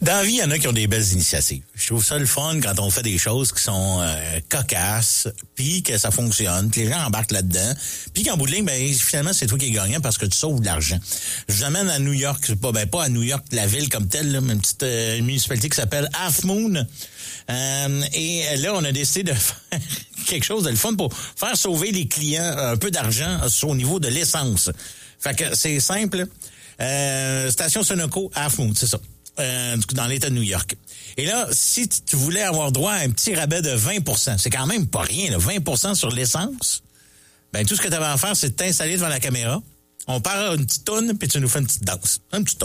Dans la vie, il y en a qui ont des belles initiatives. Je trouve ça le fun quand on fait des choses qui sont cocasses, puis que ça fonctionne, que les gens embarquent là-dedans, puis qu'en bout de ligne, ben finalement, c'est toi qui es gagnant parce que tu sauves de l'argent. Je vous amène à New York, pas à New York, la ville comme telle, là, mais une petite municipalité qui s'appelle Half Moon. Et là, on a décidé de faire quelque chose de le fun pour faire sauver les clients un peu d'argent au niveau de l'essence. Fait que c'est simple. Station Sunoco, Half Moon, c'est ça. Dans l'État de New York. Et là, si tu voulais avoir droit à un petit rabais de 20%, c'est quand même pas rien, là, 20% sur l'essence, ben tout ce que tu avais à faire, c'est de t'installer devant la caméra. On part une petite toune, puis tu nous fais une petite danse. Un petit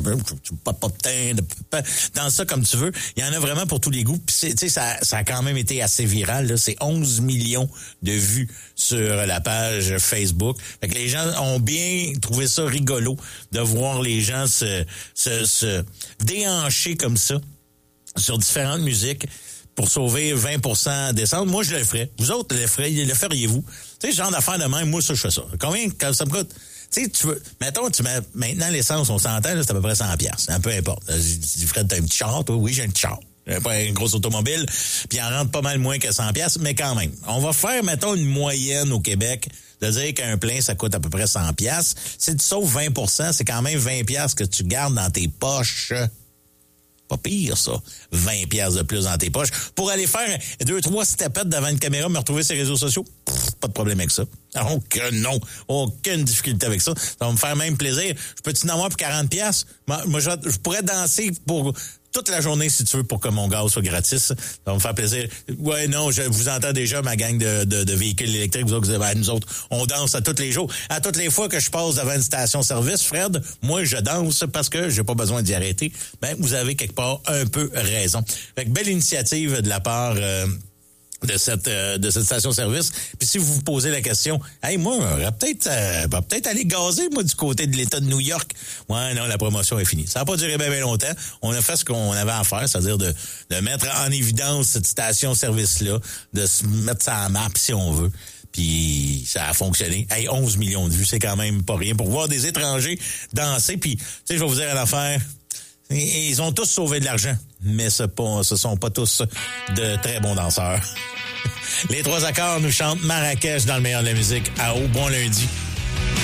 danse ça comme tu veux. Il y en a vraiment pour tous les goûts. Puis tu sais, ça a quand même été assez viral. Là. C'est 11 millions de vues sur la page Facebook. Fait que les gens ont bien trouvé ça rigolo de voir les gens se déhancher comme ça sur différentes musiques pour sauver 20% d'essence. Moi, je le ferais. Vous autres, le feriez-vous? Tu sais, ce genre d'affaire de même, moi, ça, je fais ça. Combien ça me coûte? Tu sais, tu veux, mettons, tu mets, maintenant, l'essence, on s'entend, là, c'est à peu près 100$. Peu importe. Fred, t'as un petit char, toi? Oui, j'ai un petit char. J'ai pas une grosse automobile, puis il en rentre pas mal moins que 100$, mais quand même. On va faire, mettons, une moyenne au Québec, de dire qu'un plein, ça coûte à peu près 100$. Si tu sauves 20%, c'est quand même 20$ que tu gardes dans tes poches. Pas pire, ça. 20$ de plus dans tes poches. Pour aller faire 2-3 stepettes devant une caméra, me retrouver sur les réseaux sociaux, pas de problème avec ça. Aucune difficulté avec ça. Ça va me faire même plaisir. Je peux-tu en avoir pour 40$? Moi, je pourrais danser pour toute la journée, si tu veux, pour que mon gaz soit gratis. Ça va me faire plaisir. Ouais, non, je vous entends déjà, ma gang de véhicules électriques. Vous autres, nous autres, on danse à tous les jours. À toutes les fois que je passe devant une station-service, Fred, moi, je danse parce que j'ai pas besoin d'y arrêter. Ben, vous avez quelque part un peu raison. Fait que belle initiative de la part de cette station-service. Puis si vous vous posez la question, hey, moi, peut-être aller gazer, moi, du côté de l'État de New York. Ouais, non, la promotion est finie. Ça n'a pas duré bien longtemps. On a fait ce qu'on avait à faire, c'est-à-dire de mettre en évidence cette station-service-là, de se mettre ça en map, si on veut. Puis ça a fonctionné. Hey, 11 millions de vues, c'est quand même pas rien. Pour voir des étrangers danser, puis, tu sais, je vais vous dire une affaire. Ils ont tous sauvé de l'argent, mais ce sont pas tous de très bons danseurs. Les trois accords nous chantent Marrakech dans le meilleur de la musique. À haut, bon lundi.